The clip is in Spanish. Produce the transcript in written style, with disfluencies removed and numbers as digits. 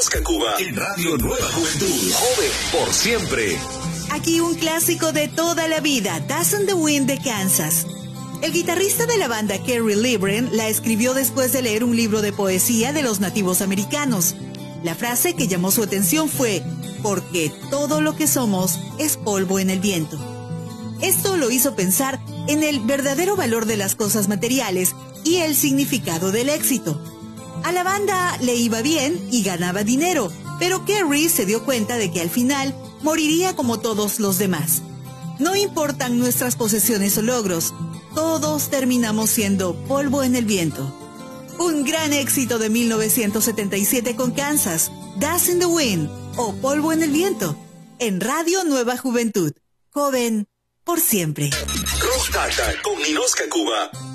Ninosca Cuba en Radio Nueva Juventud. Joven por siempre. Aquí un clásico de toda la vida, Dust in the Wind de Kansas. El guitarrista de la banda, Kerry Livgren, la escribió después de leer un libro de poesía de los nativos americanos. La frase que llamó su atención fue, porque todo lo que somos es polvo en el viento. Esto lo hizo pensar en el verdadero valor de las cosas materiales y el significado del éxito. A la banda le iba bien y ganaba dinero, pero Kerry se dio cuenta de que al final moriría como todos los demás. No importan nuestras posesiones o logros, todos terminamos siendo polvo en el viento. Un gran éxito de 1977 con Kansas, Dust in the Wind o Polvo en el Viento, en Radio Nueva Juventud. Joven por siempre. Rock Data con Ninosca Cuba.